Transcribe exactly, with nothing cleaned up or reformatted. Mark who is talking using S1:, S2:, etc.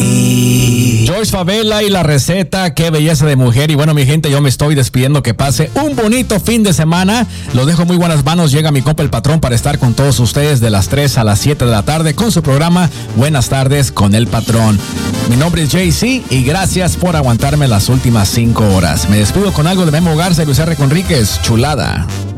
S1: Y... George Favela y la receta, qué belleza de mujer. Y bueno, mi gente, yo me estoy despidiendo. Que pase un bonito fin de semana. Los dejo muy buenas manos. Llega mi compa el patrón para estar con todos ustedes de las tres a las siete de la tarde con su programa Buenas Tardes con el Patrón. Mi nombre es Jay C y gracias por aguantarme las últimas cinco horas. Me despido con algo de Memo Garza y Luis R. Conríquez. Chulada.